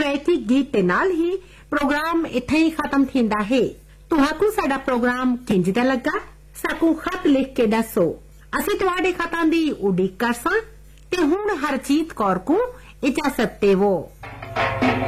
रवायती गीत के नाल ही प्रोग्राम इत्थे ही खत्म थींदा है। तुहाकू साडा प्रोग्राम किंज दा लगा साकू खत लिख के दसो। असीं तुहाडे खतां दी उडीक करसां ते हुण हरजीत कौर को इजाजत देवो।